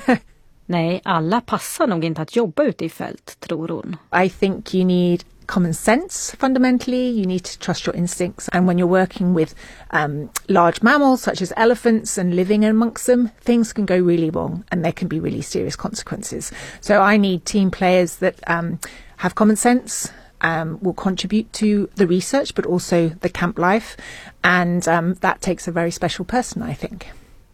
Nej, alla passar nog inte att jobba ute i fält, tror hon. I think you need common sense, fundamentally. You need to trust your instincts. And when you're working with um, large mammals, such as elephants, and living amongst them, things can go really wrong and there can be really serious consequences. So I need team players that um, have common sense, um, will contribute to the research, but also the camp life. And um, that takes a very special person, I think.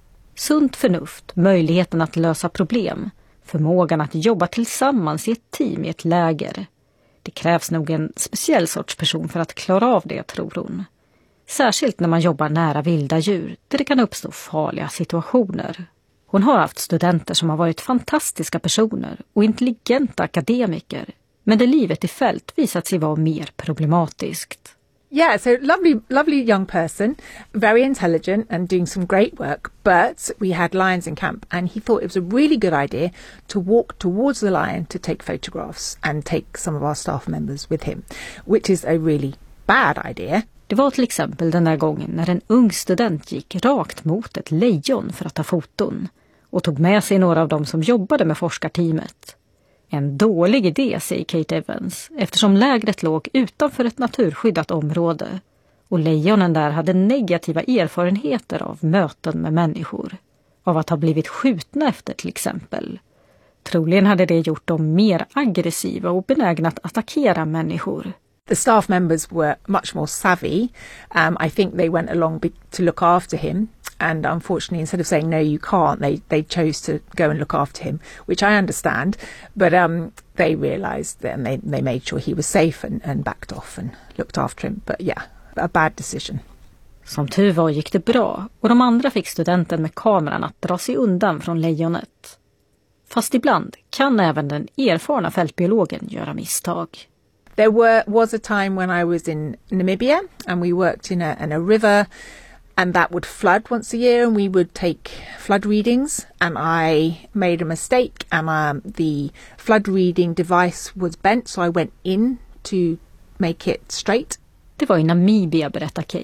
Sunt förnuft, möjligheten att lösa problem, förmågan att jobba tillsammans i ett team i ett läger. Det krävs nog en speciell sorts person för att klara av det, tror hon. Särskilt när man jobbar nära vilda djur, där det kan uppstå farliga situationer. Hon har haft studenter som har varit fantastiska personer och intelligenta akademiker, men där livet i fält visat sig vara mer problematiskt. Yeah, so lovely, lovely young person, very intelligent and doing some great work. But we had lions in camp and he thought it was a really good idea to walk towards the lion to take photographs and take some of our staff members with him, which is a really bad idea. Det var till exempel den där gången när en ung student gick rakt mot ett lejon för att ta foton och tog med sig några av dem som jobbade med forskarteamet. En dålig idé, säger Kate Evans, eftersom lägret låg utanför ett naturskyddat område och lejonen där hade negativa erfarenheter av möten med människor, av att ha blivit skjutna efter till exempel. Troligen hade det gjort dem mer aggressiva och benägna att attackera människor. The staff members were much more savvy. Um, I think they went along to look after him. And unfortunately, instead of saying, no, you can't, they, they chose to go and look after him, which I understand. But um, they realised that and they, they made sure he was safe and, and backed off and looked after him. But yeah, a bad decision. Som tur var gick det bra och de andra fick studenten med kameran att dra sig undan från lejonet. Fast ibland kan även den erfarna fältbiologen göra misstag. There were, was a time when I was in Namibia and we worked in a, in a river. And that would flood once a year and we would take flood readings and I made a mistake and um, the flood reading device was bent so I went in to make it straight. Det var i Namibia, berättar Kate.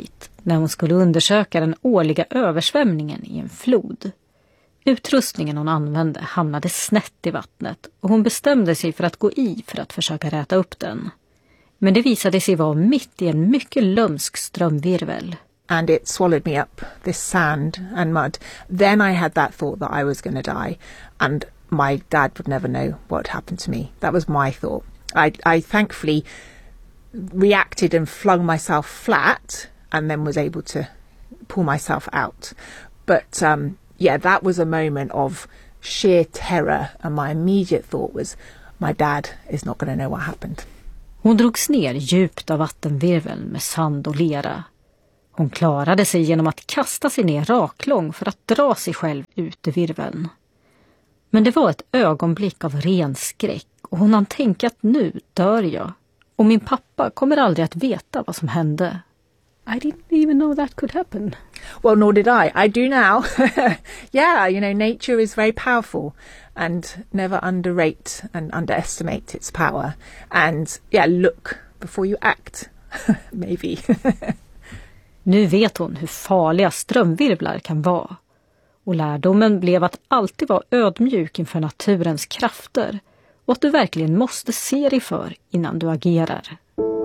när hon skulle undersöka den årliga översvämningen i en flod. Utrustningen hon använde hamnade snett i vattnet och hon bestämde sig för att gå i för att försöka räta upp den. Men det visade sig vara mitt i en mycket lömsk strömvirvel. And it swallowed me up, this sand and mud. Then I had that thought that I was going to die and my dad would never know what happened to me. That was my thought. I, I thankfully reacted and flung myself flat and then was able to pull myself out. But um, yeah, that was a moment of sheer terror and my immediate thought was my dad is not going to know what happened. Hon drogs ner djupt av vattenvirveln med sand och lera. Hon klarade sig genom att kasta sig ner raklång för att dra sig själv ut i virveln. Men det var ett ögonblick av ren skräck och hon hann tänka att nu dör jag. Och min pappa kommer aldrig att veta vad som hände. I didn't even know that could happen. Well, nor did I. I do now. Yeah, you know, nature is very powerful and never underrate and underestimate its power. And yeah, look before you act, maybe. Nu vet hon hur farliga strömvirvlar kan vara. Och lärdomen blev att alltid vara ödmjuk inför naturens krafter och att du verkligen måste se dig för innan du agerar.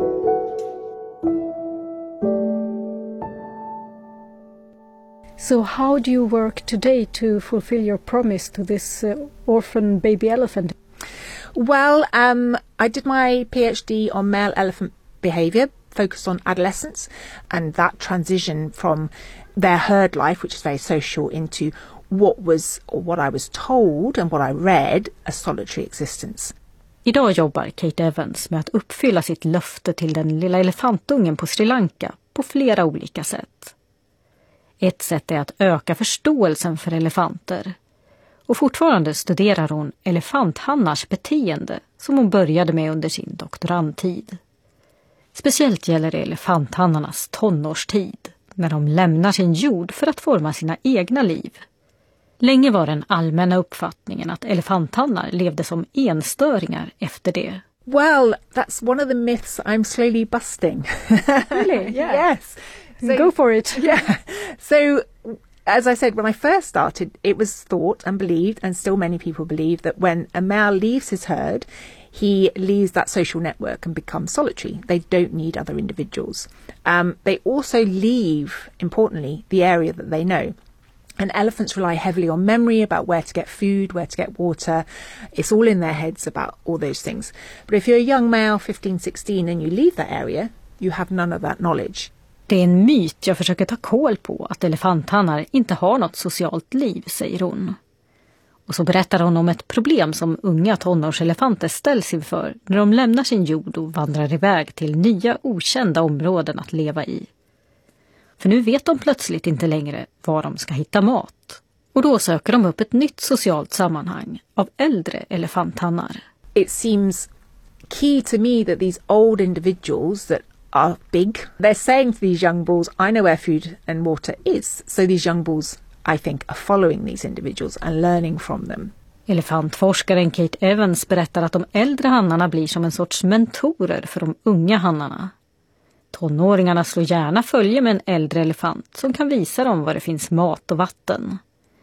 So how do you work today to fulfill your promise to this uh, orphan baby elephant? Well, um, I did my PhD on male elephant behaviour, focused on adolescence and that transition from their herd life, which is very social, into what was, or what I was told and what I read, a solitary existence. Idag jobbar Kate Evans med att uppfylla sitt löfte till den lilla elefantungen på Sri Lanka på flera olika sätt. Ett sätt är att öka förståelsen för elefanter. Och fortfarande studerar hon elefanthannars beteende som hon började med under sin doktorandtid. Speciellt gäller det elefanthannarnas tonårstid, när de lämnar sin jord för att forma sina egna liv. Länge var den allmänna uppfattningen att elefanthannar levde som enstöringar efter det. Well, that's one of the myths I'm slowly busting. Really? Yeah. Yes. So, go for it. Yeah. So, as I said, when I first started, it was thought and believed, and still many people believe, that when a male leaves his herd, he leaves that social network and becomes solitary. They don't need other individuals. Um, they also leave, importantly, the area that they know. And elephants rely heavily on memory about where to get food, where to get water. It's all in their heads about all those things. But if you're a young male, fifteen, sixteen, and you leave that area, you have none of that knowledge. Det är en myt jag försöker ta koll på, att elefanthannar inte har något socialt liv, säger hon. Och så berättar hon om ett problem som unga tonårselefanter ställs inför när de lämnar sin jord och vandrar iväg till nya okända områden att leva i. För nu vet de plötsligt inte längre var de ska hitta mat. Och då söker de upp ett nytt socialt sammanhang av äldre elefanthannar. It seems key to me that these old individuals that are big, they're saying to these young bulls, I know where food and water is. So these young bulls, I think, are following these individuals and learning from them. Elefantforskaren Kate Evans berättar att de äldre hannarna blir som en sorts mentorer för de unga hannarna. Tonåringarna slår gärna följe med en äldre elefant som kan visa dem var det finns mat och vatten.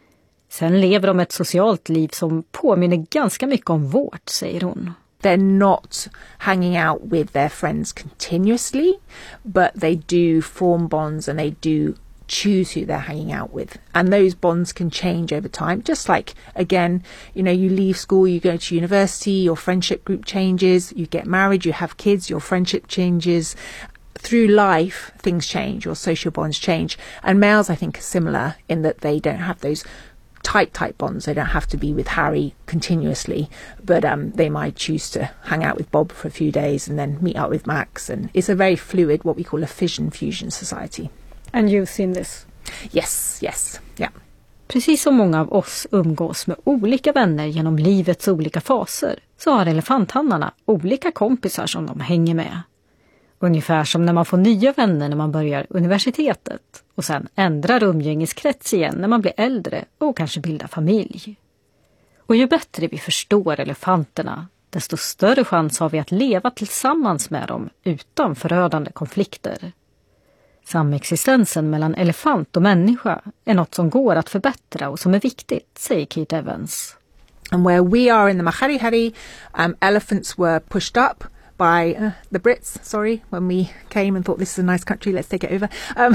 Sen lever de ett socialt liv som påminner ganska mycket om vårt, säger hon. They're not hanging out with their friends continuously, but they do form bonds and they do choose who they're hanging out with. And those bonds can change over time. Just like, again, you know, you leave school, you go to university, your friendship group changes, you get married, you have kids, your friendship changes. Through life, things change, your social bonds change. And males, I think, are similar in that they don't have those tight, tight bonds. They don't have to be with Harry continuously, but um, they might choose to hang out with Bob for a few days and then meet up with Max. And it's a very fluid, what we call a fission fusion society. And you've seen this? Yes, yes, yeah. Precis som många av oss umgås med olika vänner genom livets olika faser, så har elefanthannarna olika kompisar som de hänger med. Ungefär som när man får nya vänner när man börjar universitetet och sen ändrar umgängeskrets igen när man blir äldre och kanske bildar familj. Och ju bättre vi förstår elefanterna, desto större chans har vi att leva tillsammans med dem utan förödande konflikter. Samexistensen mellan elefant och människa är något som går att förbättra och som är viktigt, säger Kate Evans. And where we are in the Mahari-Hari, um, elephants were pushed up by uh, the Brits, sorry, when we came and thought this is a nice country, let's take it over. Um,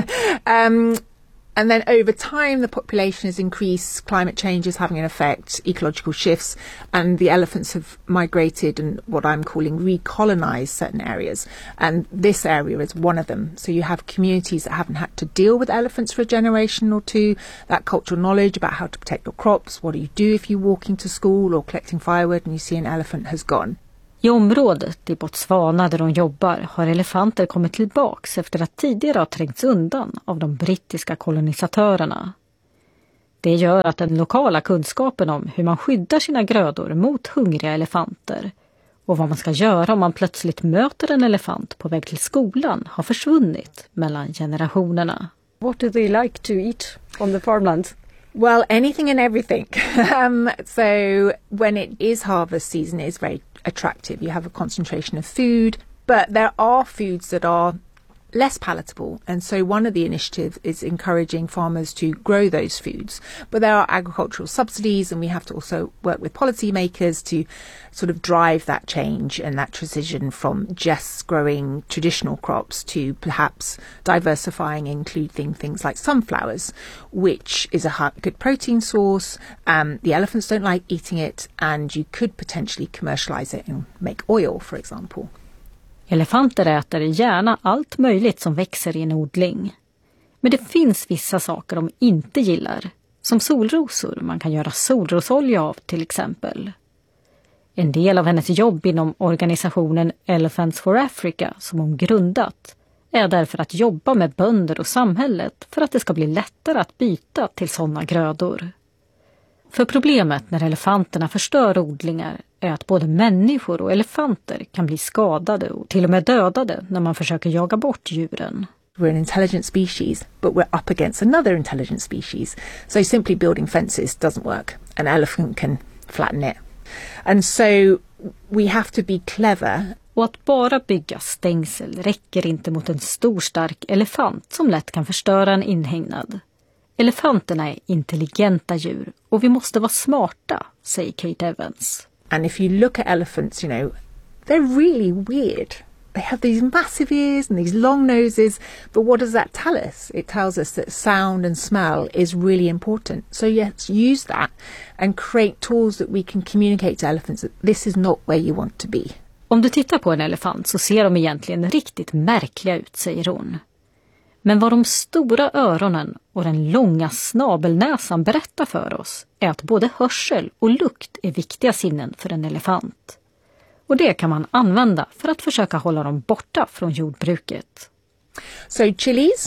um, and then over time, the population has increased, climate change is having an effect, ecological shifts, and the elephants have migrated and what I'm calling recolonized certain areas. And this area is one of them. So you have communities that haven't had to deal with elephants for a generation or two, that cultural knowledge about how to protect your crops, what do you do if you're walking to school or collecting firewood and you see an elephant has gone. I området i Botswana där de jobbar har elefanter kommit tillbaks efter att tidigare ha trängts undan av de brittiska kolonisatörerna. Det gör att den lokala kunskapen om hur man skyddar sina grödor mot hungriga elefanter och vad man ska göra om man plötsligt möter en elefant på väg till skolan har försvunnit mellan generationerna. What do they like to eat on the farmlands? Well, anything and everything. um, so when it is harvest season, it is very attractive. You have a concentration of food, but there are foods that are less palatable. And so one of the initiatives is encouraging farmers to grow those foods. But there are agricultural subsidies, and we have to also work with policymakers to sort of drive that change and that transition from just growing traditional crops to perhaps diversifying, including things like sunflowers, which is a good protein source. Um, the elephants don't like eating it, and you could potentially commercialize it and make oil, for example. Elefanter äter gärna allt möjligt som växer i en odling. Men det finns vissa saker de inte gillar, som solrosor man kan göra solrosolja av till exempel. En del av hennes jobb inom organisationen Elephants for Africa som hon grundat är därför att jobba med bönder och samhället för att det ska bli lättare att byta till sådana grödor. För problemet när elefanterna förstör odlingar är att både människor och elefanter kan bli skadade och till och med dödade när man försöker jaga bort djuren. We're an intelligent species, but we're up against another intelligent species. So simply building fences doesn't work. An elephant can flatten it. And so we have to be clever. Och att bara bygga stängsel räcker inte mot en stor stark elefant som lätt kan förstöra en inhägnad. Elefanterna är intelligenta djur och vi måste vara smarta, säger Kate Evans. And if you look at elephants, you know, they're really weird. They have these massive ears and these long noses, but what does that tell us? It tells us that sound and smell is really important. So let's use that and create tools that we can communicate to elephants that this is not where you want to be. Om du tittar på en elefant så ser de egentligen riktigt märkliga ut, säger hon. Men vad de stora öronen och den långa snabelnäsan berättar för oss är att både hörsel och lukt är viktiga sinnen för en elefant. Och det kan man använda för att försöka hålla dem borta från jordbruket. So chilies,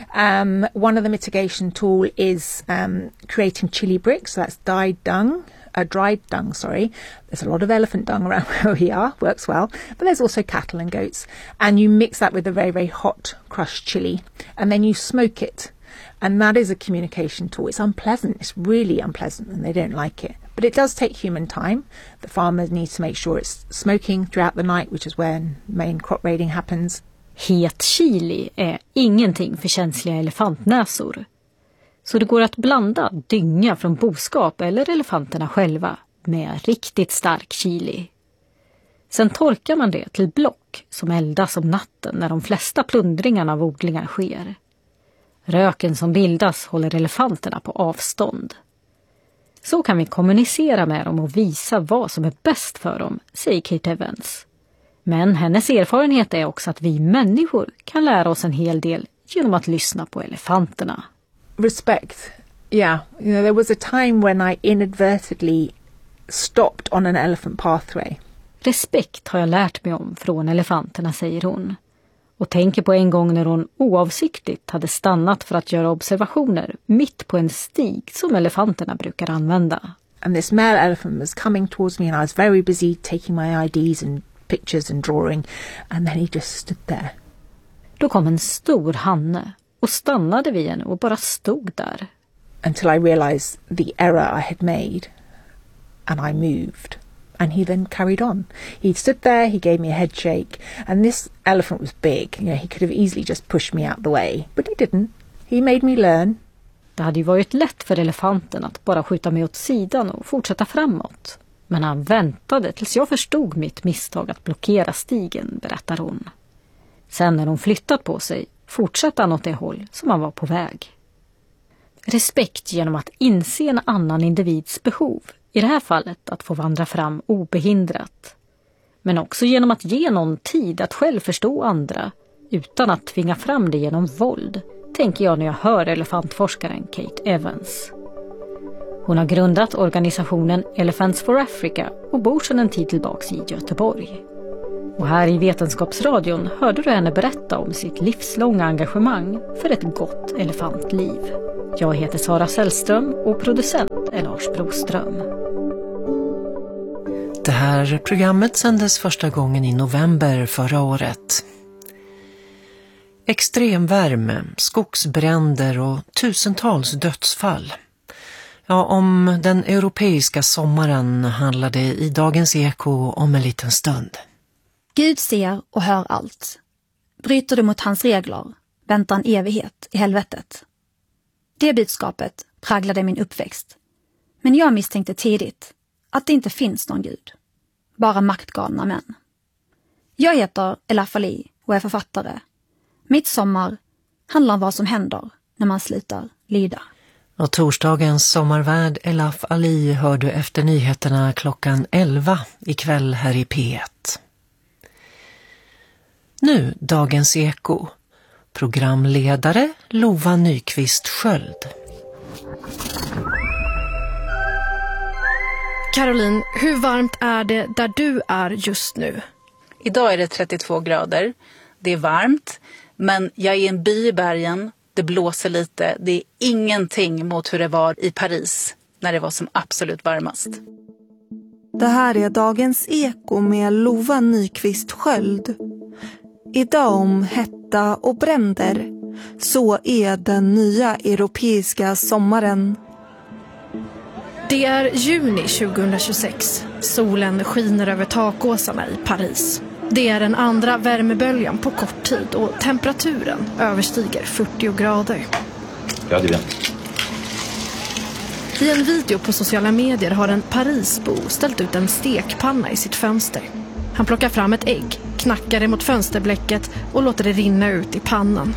um, one of the mitigation tool is um, creating chili bricks, so that's dyed dung. Uh, dried dung, sorry. There's a lot of elephant dung around where we are, works well. But there's also cattle and goats. And you mix that with a very, very hot crushed chili. And then you smoke it. And that is a communication tool. It's unpleasant. It's really unpleasant and they don't like it. But it does take human time. The farmer needs to make sure it's smoking throughout the night, which is when main crop raiding happens. Het chili är ingenting för känsliga elefantnäsor. Så det går att blanda dynga från boskap eller elefanterna själva med riktigt stark chili. Sen torkar man det till block som eldas om natten när de flesta plundringarna av odlingar sker. Röken som bildas håller elefanterna på avstånd. Så kan vi kommunicera med dem och visa vad som är bäst för dem, säger Kate Evans. Men hennes erfarenhet är också att vi människor kan lära oss en hel del genom att lyssna på elefanterna. Respect. Yeah, you know, there was a time when I inadvertently stopped on an elephant pathway. Respekt har jag lärt mig om från elefanterna, säger hon. Och tänker på en gång när hon oavsiktligt hade stannat för att göra observationer mitt på en stig som elefanterna brukar använda. And this male elephant was coming towards me and I was very busy taking my I Ds and pictures and drawing, and then he just stood there. Då kom en stor hanne och stannade vid henne och bara stod där. Until I realized the error I had made and I moved And he then carried on. He stood there, he gave me a head shake, and this elephant was big. You know, he could have easily just pushed me out the way, but he didn't. He made me learn. Det hade ju varit lätt för elefanten att bara skjuta mig åt sidan och fortsätta framåt. Men han väntade tills jag förstod mitt misstag att blockera stigen, berättar hon. Sen när hon flyttat på sig fortsatte han åt det håll som han var på väg. Respekt genom att inse en annan individs behov, i det här fallet att få vandra fram obehindrat. Men också genom att ge någon tid att själv förstå andra utan att tvinga fram det genom våld, tänker jag när jag hör elefantforskaren Kate Evans. Hon har grundat organisationen Elephants for Africa och bor sedan en tid tillbaks i Göteborg. Och här i Vetenskapsradion hörde du henne berätta om sitt livslånga engagemang för ett gott elefantliv. Jag heter Sara Sällström och producent är Lars Broström. Det här programmet sändes första gången i november förra året. Extremvärme, skogsbränder och tusentals dödsfall. Ja, om den europeiska sommaren handlade i Dagens Eko om en liten stund. Gud ser och hör allt. Bryter du mot hans regler, väntar en evighet i helvetet. Det budskapet präglade min uppväxt. Men jag misstänkte tidigt att det inte finns någon gud. Bara maktgalna män. Jag heter Elaf Ali och är författare. Mitt sommar handlar om vad som händer när man slutar lyda. Och torsdagens sommarvärd Elaf Ali hör du efter nyheterna klockan elva ikväll här i P ett. Nu Dagens Eko. Programledare Lova Nyqvist Sköld. Caroline, hur varmt är det där du är just nu? Idag är det trettiotvå grader. Det är varmt, men jag är i en by i bergen. Det blåser lite. Det är ingenting mot hur det var i Paris när det var som absolut varmast. Det här är Dagens Eko med Lova Nyqvist Sköld. Idag om hetta och bränder. Så är den nya europeiska sommaren. Det är juni tjugohundratjugosex. Solen skiner över takåsarna i Paris. Det är den andra värmeböljan på kort tid och temperaturen överstiger fyrtio grader. Ja, det är bien. I en video på sociala medier har en Parisbo ställt ut en stekpanna i sitt fönster. Han plockar fram ett ägg, knackar det mot fönsterblecket och låter det rinna ut i pannan.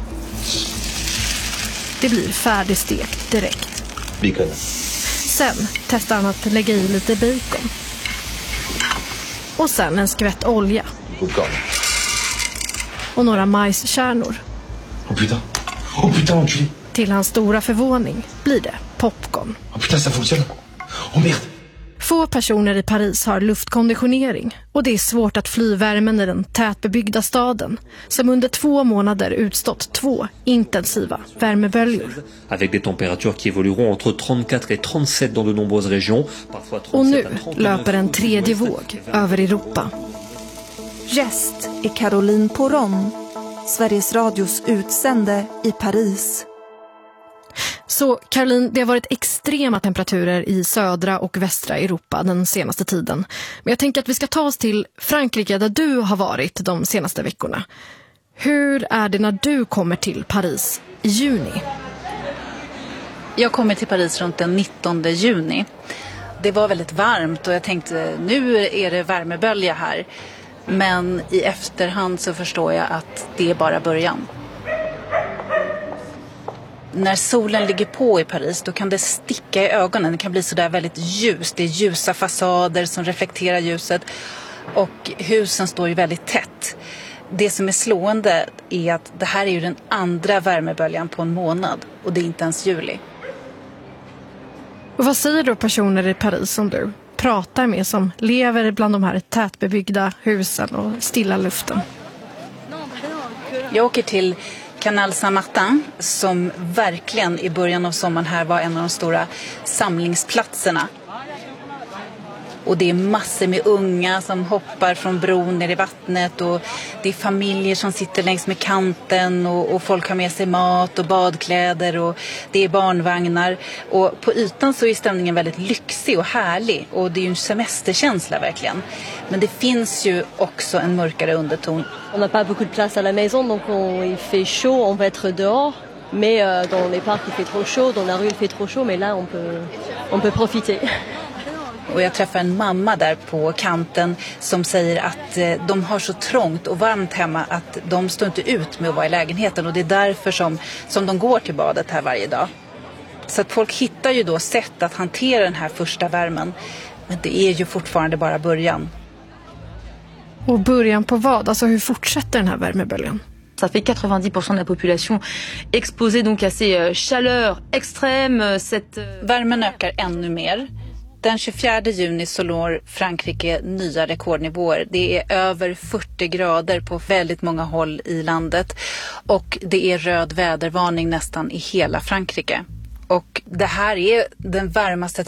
Det blir färdigstekt direkt. Bacon. Sen testar han att lägga i lite bacon. Och sen en skvätt olja. Bacon. Och några majskärnor. Oh putain. Oh putain, enculé. Till hans stora förvåning blir det popcorn. Oh putain, ça fonctionne. Oh merde. Få personer i Paris har luftkonditionering och det är svårt att fly värmen i den tätbebyggda staden som under två månader utstått två intensiva värmeböljor. Avec des températures qui évolueront entre trente-quatre et trente-sept dans de nombreuses régions, parfois Och nu löper en tredje våg över Europa. Gäst är Caroline Poron, Sveriges Radios utsände i Paris. Så Caroline, det har varit extrema temperaturer i södra och västra Europa den senaste tiden. Men jag tänker att vi ska ta oss till Frankrike där du har varit de senaste veckorna. Hur är det när du kommer till Paris i juni? Jag kommer till Paris runt den nittonde juni. Det var väldigt varmt och jag tänkte nu är det värmebölja här. Men i efterhand så förstår jag att det är bara början. När solen ligger på i Paris då kan det sticka i ögonen. Det kan bli så där väldigt ljust. Det är ljusa fasader som reflekterar ljuset. Och husen står ju väldigt tätt. Det som är slående är att det här är ju den andra värmeböljan på en månad. Och det är inte ens juli. Och vad säger då personer i Paris som du pratar med som lever bland de här tätbebyggda husen och stilla luften? Jag åker till Canal Saint-Martin som verkligen i början av sommaren här var en av de stora samlingsplatserna. Och det är massor med unga som hoppar från bron ner i vattnet och det är familjer som sitter längs med kanten och, och folk har med sig mat och badkläder och det är barnvagnar. Och på ytan så är stämningen väldigt lyxig och härlig och det är ju en semesterkänsla verkligen. Men det finns ju också en mörkare underton. On n'a pas beaucoup de place à la maison, donc on, il fait chaud, on va être dehors. Mais euh, dans les parcs il fait trop chaud, dans la rue il fait trop chaud, mais là on peut, on peut profiter. Och jag träffar en mamma där på kanten som säger att eh, de har så trångt och varmt hemma att de står inte ut med att vara i lägenheten och det är därför som, som de går till badet här varje dag. Så att folk hittar ju då sätt att hantera den här första värmen, men det är ju fortfarande bara början. Och början på vad? Alltså hur fortsätter den här värmeböljan? Ça fait quatre-vingt-dix pour cent de la population exposée donc à ces chaleurs extrêmes. Cette... Värmen ökar ännu mer. Den tjugofjärde juni så når Frankrike nya rekordnivåer. Det är över fyrtio grader på väldigt många håll i landet. Och det är röd vädervarning nästan i hela Frankrike. Och det här är den varmaste